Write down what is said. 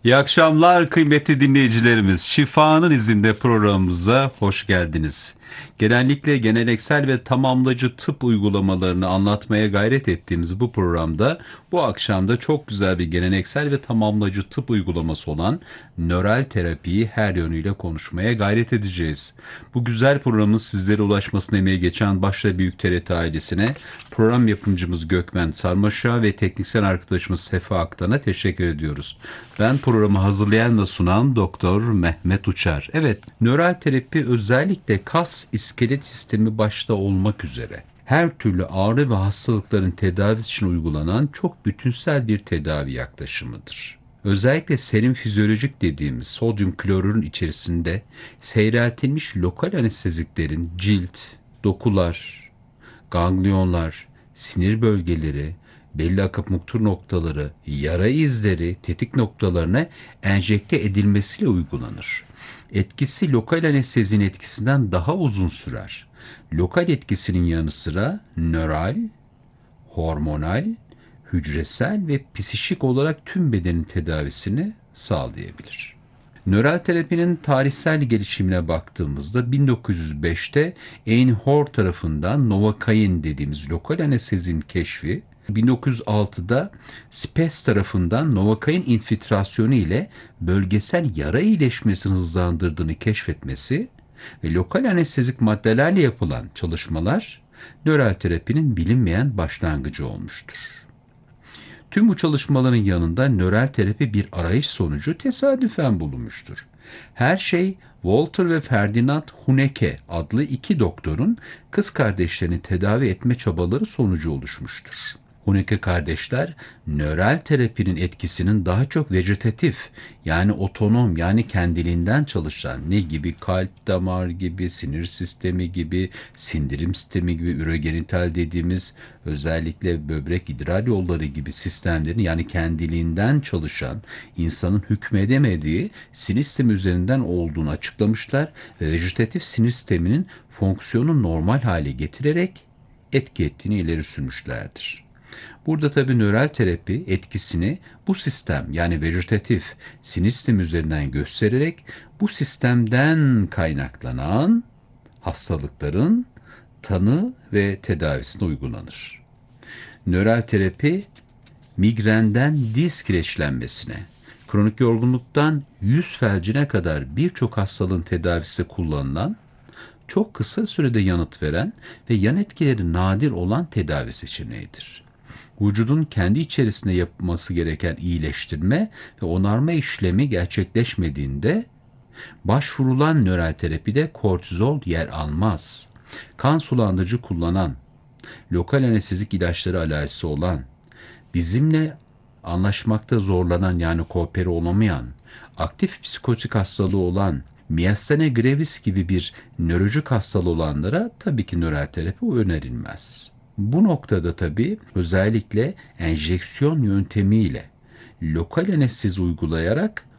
İyi akşamlar kıymetli dinleyicilerimiz. Şifanın izinde programımıza hoş geldiniz. Genellikle geleneksel ve tamamlayıcı tıp uygulamalarını anlatmaya gayret ettiğimiz bu programda bu akşam da çok güzel bir geleneksel ve tamamlayıcı tıp uygulaması olan nöral terapiyi her yönüyle konuşmaya gayret edeceğiz. Bu güzel programın sizlere ulaşmasına emeği geçen başta Büyük TRT ailesine, program yapımcımız Gökmen Sarmaşa ve teknisyen arkadaşımız Sefa Aktan'a teşekkür ediyoruz. Ben programı hazırlayan ve sunan Doktor Mehmet Uçar. Evet, nöral terapi özellikle kas iskelet sistemi başta olmak üzere her türlü ağrı ve hastalıkların tedavisi için uygulanan çok bütünsel bir tedavi yaklaşımıdır. Özellikle serum fizyolojik dediğimiz sodyum klorürün içerisinde seyreltilmiş lokal anesteziklerin cilt, dokular, ganglionlar, sinir bölgeleri, belli akupunktur noktaları, yara izleri, tetik noktalarına enjekte edilmesiyle uygulanır. Etkisi lokal anestezinin etkisinden daha uzun sürer. Lokal etkisinin yanı sıra nöral, hormonal, hücresel ve psikik olarak tüm bedenin tedavisini sağlayabilir. Nöral terapinin tarihsel gelişimine baktığımızda 1905'te Einhorn tarafından Novocain dediğimiz lokal anestezinin keşfi, 1906'da Spes tarafından Novocain infiltrasyonu ile bölgesel yara iyileşmesini hızlandırdığını keşfetmesi ve lokal anestezik maddelerle yapılan çalışmalar nöral terapinin bilinmeyen başlangıcı olmuştur. Tüm bu çalışmaların yanında nöral terapi bir arayış sonucu tesadüfen bulunmuştur. Her şey Walter ve Ferdinand Huneke adlı iki doktorun kız kardeşlerini tedavi etme çabaları sonucu oluşmuştur. Huneke kardeşler nöral terapinin etkisinin daha çok vejetatif yani otonom yani kendiliğinden çalışan ne gibi kalp damar gibi sinir sistemi gibi sindirim sistemi gibi ürogenital dediğimiz özellikle böbrek idrar yolları gibi sistemlerin yani kendiliğinden çalışan insanın hükmedemediği sinir sistemi üzerinden olduğunu açıklamışlar ve vejetatif sinir sisteminin fonksiyonu normal hale getirerek etki ettiğini ileri sürmüşlerdir. Burada tabii nöral terapi etkisini bu sistem yani vejetatif sinir sistemi üzerinden göstererek bu sistemden kaynaklanan hastalıkların tanı ve tedavisine uygulanır. Nöral terapi migrenden diz kireçlenmesine, kronik yorgunluktan yüz felcine kadar birçok hastalığın tedavisinde kullanılan, çok kısa sürede yanıt veren ve yan etkileri nadir olan tedavi seçeneğidir. Vücudun kendi içerisinde yapması gereken iyileştirme ve onarma işlemi gerçekleşmediğinde başvurulan nöral terapide kortizol yer almaz. Kan sulandırıcı kullanan, lokal anestezik ilaçları alerjisi olan, bizimle anlaşmakta zorlanan yani koopere olamayan, aktif psikotik hastalığı olan, miastenia gravis gibi bir nörolojik hastalığı olanlara tabii ki nöral terapi önerilmez. Bu noktada tabii özellikle enjeksiyon yöntemiyle lokal anestezi uygulayarak